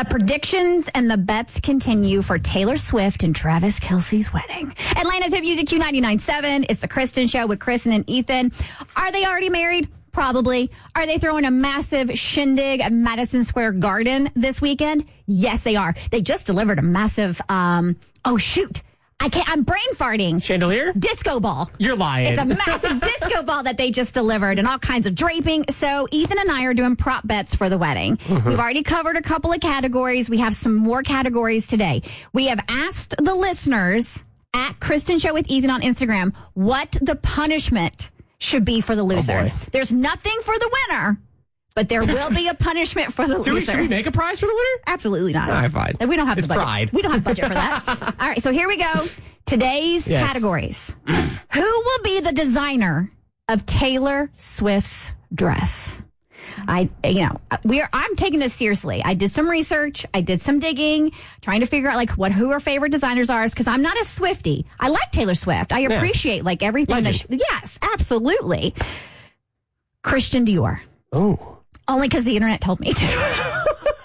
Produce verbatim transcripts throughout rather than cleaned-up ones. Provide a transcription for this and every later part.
The predictions and the bets continue for Taylor Swift and Travis Kelce's wedding. Atlanta's Hit Music Q ninety-nine point seven. It's the Kristen Show with Kristen and Ethan. Are they already married? Probably. Are they throwing a massive shindig at Madison Square Garden this weekend? Yes, they are. They just delivered a massive, um, oh, shoot. I can't, I'm brain farting. Chandelier? Disco ball. You're lying. It's a massive disco ball that they just delivered and all kinds of draping. So Ethan and I are doing prop bets for the wedding. Mm-hmm. We've already covered a couple of categories. We have some more categories today. We have asked the listeners at Kristen Show with Ethan on Instagram what the punishment should be for the loser. Oh, There's nothing for the winner. But there will be a punishment for the Do loser. We, should we make a prize for the winner? Absolutely not. All right, fine. We don't have it's the budget. Pride. We don't have budget for that. All right, so here we go. Today's yes. categories. Who will be the designer of Taylor Swift's dress? I, you know, we are. I'm taking this seriously. I did some research. I did some digging, trying to figure out like what who her favorite designers are. Because I'm not a Swiftie. I like Taylor Swift. I appreciate yeah. like everything. Legend. that she, Yes, absolutely. Christian Dior. Oh. Only because the internet told me to.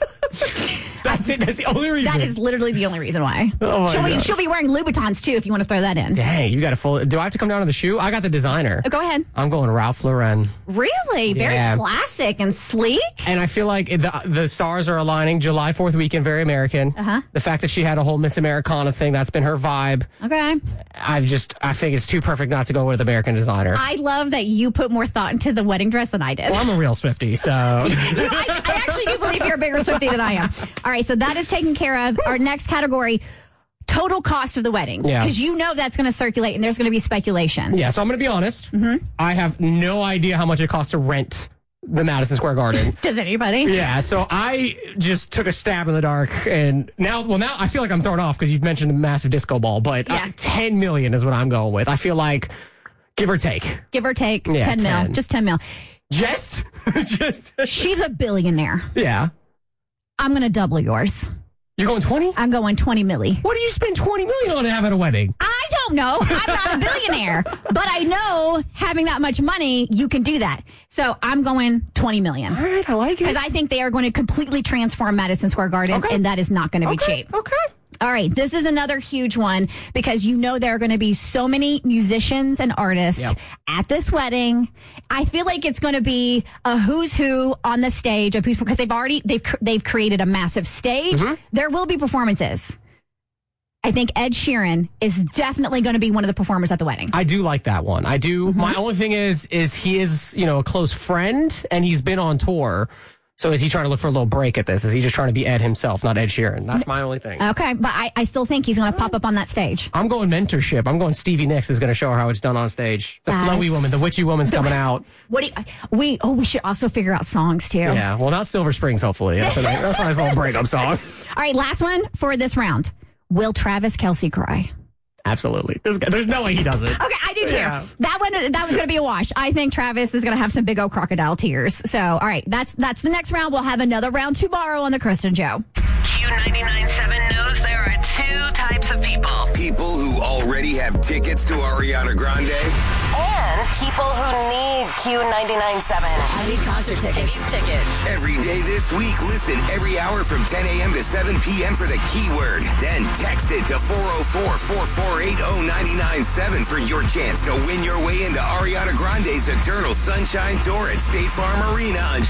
That's it. That's the only reason. That is literally the only reason why. Oh she'll, be, she'll be wearing Louboutins, too, if you want to throw that in. Dang, you got a full... Do I have to come down to the shoe? I got the designer. Oh, go ahead. I'm going Ralph Lauren. Really? Very yeah. classic and sleek? And I feel like the the stars are aligning. July fourth weekend, very American. Uh-huh. The fact that she had a whole Miss Americana thing, that's been her vibe. Okay. I've just... I think it's too perfect not to go with American designer. I love that you put more thought into the wedding dress than I did. Well, I'm a real Swiftie, so... you know, I, I actually do believe you're a bigger Swiftie than I am. All right, so that is taken care of. Our next category, total cost of the wedding. Because yeah. you know that's going to circulate and there's going to be speculation. Yeah, so I'm going to be honest. Mm-hmm. I have no idea how much it costs to rent the Madison Square Garden. Does anybody? Yeah, so I just took a stab in the dark. And now, well, now I feel like I'm thrown off because you've mentioned the massive disco ball. But yeah. uh, ten million is what I'm going with. I feel like, give or take. Give or take, yeah, ten, ten mil. Just ten mil. Just? just. She's a billionaire. Yeah. I'm going to double yours. You're going twenty? I'm going twenty milli. What do you spend twenty million on to have at a wedding? I don't know. I'm not a billionaire, but I know having that much money, you can do that. So I'm going twenty million. All right, I like it. Because I think they are going to completely transform Madison Square Garden, okay. and that is not going to okay. be cheap. Okay. All right, this is another huge one because you know there are going to be so many musicians and artists yep. at this wedding. I feel like it's going to be a who's who on the stage of who's because they've already they've they've created a massive stage. Mm-hmm. There will be performances. I think Ed Sheeran is definitely going to be one of the performers at the wedding. I do like that one. I do. Mm-hmm. My only thing is, is he is, you know, a close friend and he's been on tour. So is he trying to look for a little break at this? Is he just trying to be Ed himself, not Ed Sheeran? That's my only thing. Okay, but I, I still think he's going to pop up on that stage. I'm going mentorship. I'm going Stevie Nicks is going to show her how it's done on stage. The That's... flowy woman, the witchy woman's coming out. What do you, we? Oh, we should also figure out songs too. Yeah, well, not Silver Springs, hopefully. That's a nice, that's a nice little breakup song. All right, last one for this round. Will Travis Kelce cry? Absolutely. There's, there's no way he doesn't. Okay, I do too. Yeah. That one, that was going to be a wash. I think Travis is going to have some big old crocodile tears. So, all right, that's that's the next round. We'll have another round tomorrow on the Kristen Show. Q ninety-nine point seven knows there are two types of people. People who already have tickets to Ariana Grande. And people who need Q ninety-nine point seven. I need concert tickets. I need tickets. Every day this week, listen every hour from ten a.m. to seven p.m. for the keyword. Then text it to four oh four, four four eight, oh nine nine seven for your chance to win your way into Ariana Grande's Eternal Sunshine Tour at State Farm Arena on